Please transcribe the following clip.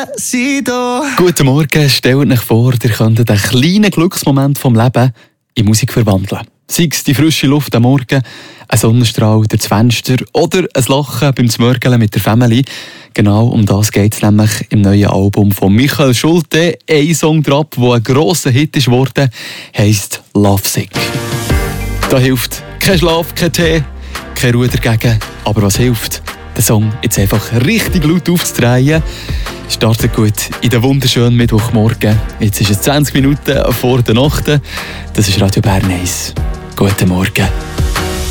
sind da. Guten Morgen, stellt euch vor, ihr könntet einen kleinen Glücksmoment vom Leben in Musik verwandeln. Sei es die frische Luft am Morgen, ein Sonnenstrahl durch das Fenster oder ein Lachen beim Zmörgeln mit der Family. Genau um das geht es nämlich im neuen Album von Michael Schulte. Ein Song drauf, der ein grosser Hit ist geworden, heisst Lovesick. Da hilft kein Schlaf, kein Tee, keine Ruhe dagegen. Aber was hilft? Den Song jetzt einfach richtig laut aufzudrehen. Startet gut in den wunderschönen Mittwochmorgen. Jetzt ist es 20 Minuten vor der Nacht. Das ist Radio Bern 1. Guten Morgen.